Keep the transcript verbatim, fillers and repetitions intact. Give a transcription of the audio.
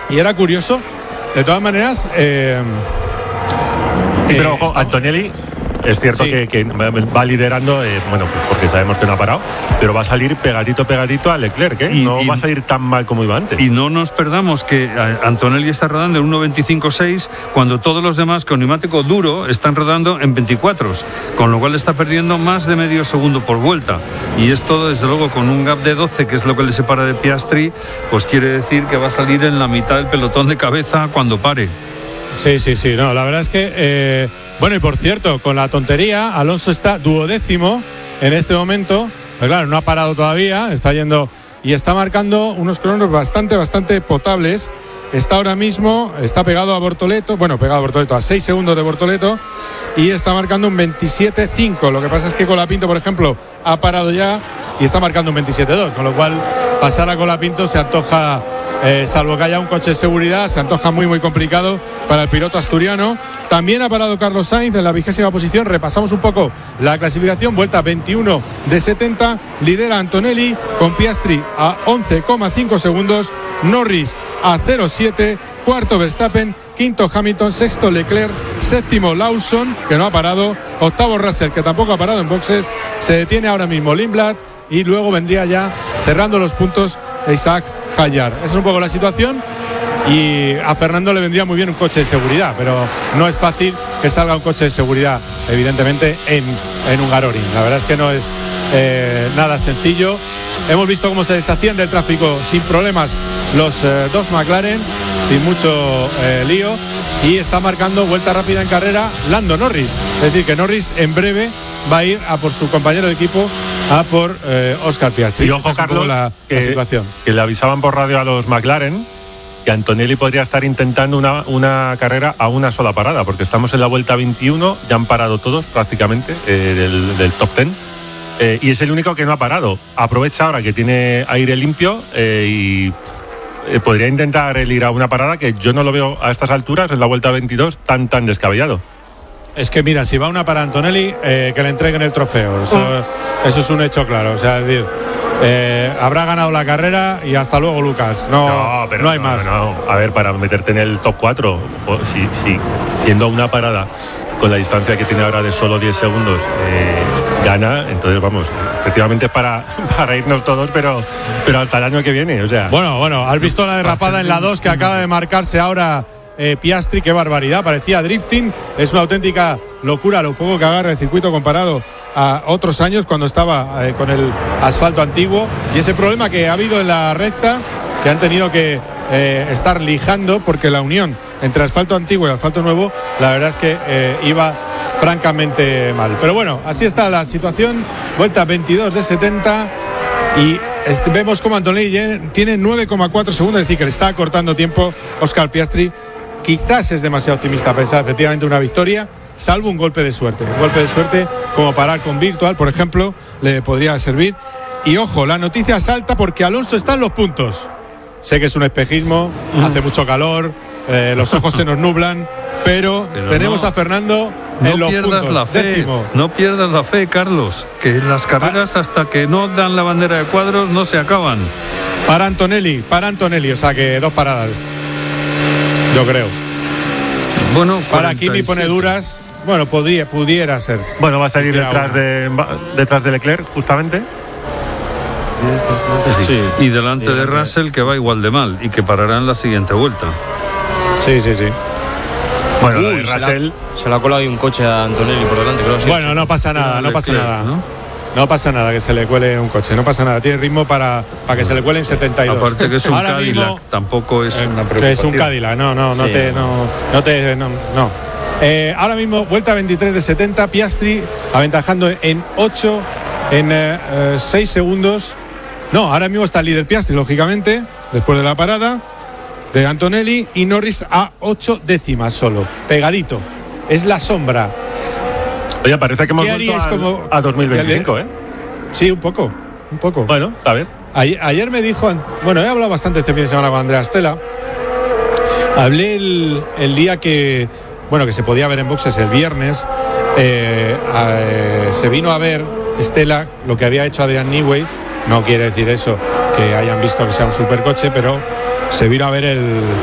y era curioso. De todas maneras, eh, sí, pero eh, ojo, está... Antonelli es cierto sí. que, que va liderando, eh, bueno, pues porque sabemos que no ha parado, pero va a salir pegadito, pegadito a Leclerc, ¿eh? Y, no y, va a salir tan mal como iba antes. Y no nos perdamos que Antonelli está rodando en uno veinticinco seis cuando todos los demás con neumático duro están rodando en veinticuatro, con lo cual está perdiendo más de medio segundo por vuelta. Y esto, desde luego, con un gap de doce, que es lo que le separa de Piastri, pues quiere decir que va a salir en la mitad del pelotón de cabeza cuando pare. Sí, sí, sí, no, la verdad es que... Eh... Bueno, y por cierto, con la tontería, Alonso está duodécimo en este momento. Pero claro, no ha parado todavía, está yendo y está marcando unos cronos bastante, bastante potables. Está ahora mismo, está pegado a Bortoleto, bueno, pegado a Bortoleto, a seis segundos de Bortoleto, y está marcando un veintisiete cinco. Lo que pasa es que Colapinto, por ejemplo, ha parado ya y está marcando un veintisiete dos, con lo cual pasar a Colapinto se antoja, eh, salvo que haya un coche de seguridad, se antoja muy, muy complicado para el piloto asturiano. También ha parado Carlos Sainz en la vigésima posición. Repasamos un poco la clasificación. Vuelta veintiuno de setenta. Lidera Antonelli con Piastri a once coma cinco segundos. Norris a cero coma siete. Cuarto Verstappen. Quinto Hamilton. Sexto Leclerc. Séptimo Lawson, que no ha parado. Octavo Russell, que tampoco ha parado en boxes. Se detiene ahora mismo Lindblad. Y luego vendría ya cerrando los puntos Isaac Hayar. Esa es un poco la situación. Y a Fernando le vendría muy bien un coche de seguridad, pero no es fácil que salga un coche de seguridad, evidentemente, en, en Hungaroring. La verdad es que no es eh, nada sencillo. Hemos visto cómo se deshacían del tráfico sin problemas los eh, dos McLaren, sin mucho eh, lío, y está marcando vuelta rápida en carrera Lando Norris. Es decir, que Norris en breve va a ir a por su compañero de equipo, a por eh, Oscar Piastri. Y ojo, Carlos, la, que, la situación. que le avisaban por radio a los McLaren que Antonelli podría estar intentando una, una carrera a una sola parada, porque estamos en la vuelta veintiuno, ya han parado todos prácticamente eh, del, del top diez, eh, y es el único que no ha parado. Aprovecha ahora que tiene aire limpio eh, y eh, podría intentar el ir a una parada, que yo no lo veo a estas alturas, en la vuelta veintidós, tan tan descabellado. Es que mira, si va una para Antonelli, eh, que le entreguen el trofeo. Eso, eso es un hecho claro. O sea, es decir, eh, habrá ganado la carrera y hasta luego, Lucas. No, no, pero no hay no, más. No. A ver, para meterte en el top cuatro, si, si yendo a una parada con la distancia que tiene ahora de solo diez segundos, eh, gana, entonces vamos, efectivamente para, para irnos todos, pero, pero hasta el año que viene. O sea. Bueno, bueno, has visto la derrapada en la dos que acaba de marcarse ahora. Eh, Piastri, qué barbaridad, parecía drifting, es una auténtica locura lo poco que agarra el circuito comparado a otros años cuando estaba eh, con el asfalto antiguo, y ese problema que ha habido en la recta, que han tenido que eh, estar lijando, porque la unión entre asfalto antiguo y asfalto nuevo, la verdad es que eh, iba francamente mal. Pero bueno, así está la situación, vuelta veintidós de setenta, y este, vemos como Antonelli tiene nueve coma cuatro segundos, es decir, que le está cortando tiempo Oscar Piastri. Quizás es demasiado optimista pensar efectivamente una victoria, salvo un golpe de suerte. Un golpe de suerte como parar con Virtual, por ejemplo, le podría servir. Y ojo, la noticia salta porque Alonso está en los puntos. Sé que es un espejismo, mm. hace mucho calor, eh, los ojos se nos nublan, pero, pero tenemos no, a Fernando en no los pierdas puntos. La fe, décimo. No pierdas la fe, Carlos, que las carreras ah. hasta que no dan la bandera de cuadros no se acaban. Para Antonelli, para Antonelli, o sea que dos paradas. Yo creo. Bueno, para Kimi pone duras. Bueno, podría, pudiera ser. Bueno, va a salir detrás de, detrás de Leclerc, justamente. Sí. Y delante sí, de Russell, que va igual de mal y que parará en la siguiente vuelta. Sí, sí, sí. Bueno, Uy, Russell se la, se la ha colado un coche a Antonelli por delante. Creo, sí. Bueno, no pasa nada, no pasa nada. ¿no? No pasa nada que se le cuele un coche, no pasa nada, tiene ritmo para, para que se le cuelen setenta y dos. Aparte que es un Ahora Cadillac, mismo, tampoco es eh, una preocupación. Que es un Cadillac, no, no, no sí. te, no, no te, no, no. Eh, ahora mismo vuelta veintitrés de setenta, Piastri aventajando en ocho, en eh, seis segundos. No, ahora mismo está el líder Piastri, lógicamente, después de la parada de Antonelli, y Norris a ocho décimas solo, pegadito, es la sombra. Oye, parece que hemos vuelto al, como, a dos mil veinticinco, ¿eh? Sí, un poco, un poco. Bueno, está bien. Ayer, ayer me dijo, bueno, he hablado bastante este fin de semana con Andrea Stella. Hablé el, el día que, bueno, que se podía ver en boxes el viernes. Eh, eh, se vino a ver Stella lo que había hecho Adrian Newey. No quiere decir eso, que hayan visto que sea un supercoche, pero se vino a ver el